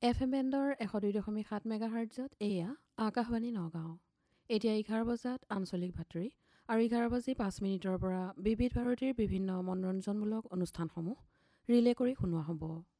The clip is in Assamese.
FM বেণ্ডৰ 102.7 মেগাহাৰ্টজত এয়া আকাশবাণী নগাঁও। এতিয়া 11 বজাত আঞ্চলিক বাতৰি আৰু 11:05 পৰা বিবিধ ভাৰতীৰ বিভিন্ন মনোৰঞ্জনমূলক অনুষ্ঠানসমূহ ৰিলে কৰি শুনোৱা হ'ব।